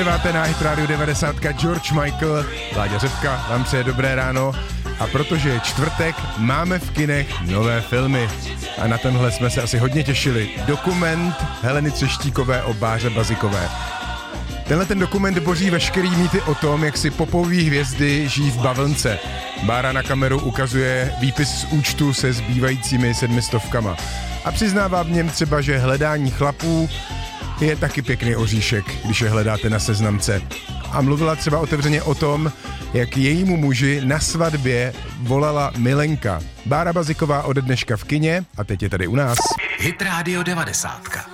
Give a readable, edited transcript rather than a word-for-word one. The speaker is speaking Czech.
9 na Hit Radio 90 George Michael, Láďa Řepka, vám přeje dobré ráno. A protože je čtvrtek, máme v kinech nové filmy. A na tenhle jsme se asi hodně těšili. Dokument Heleny Třeštíkové o Báře Bazikové. Tenhle ten dokument boří veškerý mýty o tom, jak si popový hvězdy žijí v bavlnce. Bára na kameru ukazuje výpis z účtu se zbývajícími 700. A přiznává v něm třeba, že hledání chlapů je taky pěkný oříšek, když je hledáte na seznamce. A mluvila třeba otevřeně o tom, jak jejímu muži na svatbě volala milenka. Bára Baziková ode dneška v kině a teď je tady u nás. Hit Radio 90.